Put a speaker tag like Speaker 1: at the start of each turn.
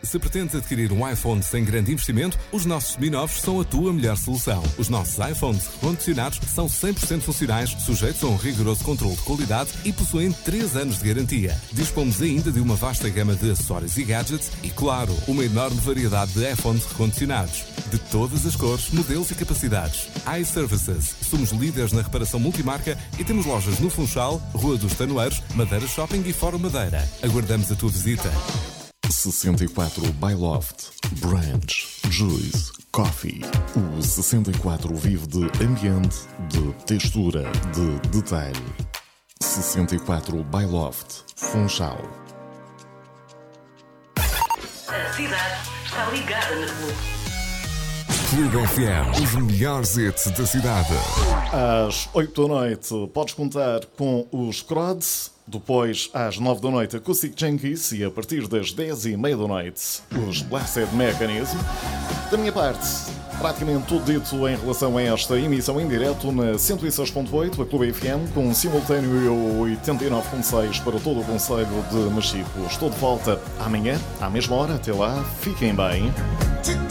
Speaker 1: Se pretendes adquirir um iPhone sem grande investimento, os nossos seminovos são a tua melhor solução. Os nossos iPhones recondicionados são 100% funcionais, sujeitos a um rigoroso controle de qualidade e possuem 3 anos de garantia. Dispomos ainda de uma vasta gama de acessórios e gadgets e, claro, uma enorme variedade de iPhones recondicionados. De todas as cores, modelos e capacidades. iServices. Somos líderes na reparação multimarca e temos lojas no Funchal, Rua dos Tanoeiros, Madeira Shopping e Fórum Madeira. Aguardamos a tua visita.
Speaker 2: 64 Byloft, Branch, Juice, Coffee. O 64 vive de ambiente, de textura, de detalhe. 64 Byloft, Funchal.
Speaker 3: A cidade está ligada na Clube.
Speaker 4: Clube FM, os melhores hits da cidade.
Speaker 2: Às 8 da noite podes contar com os Crods. Depois, às 9 da noite, Acoustic Junkies. E a partir das 10h30 da noite, os Blessed Mechanism. Da minha parte, praticamente tudo dito em relação a esta emissão em direto na 106.8, a Clube FM, com simultâneo 89.6 para todo o concelho de Machico. Estou de volta amanhã, à mesma hora. Até lá, fiquem bem.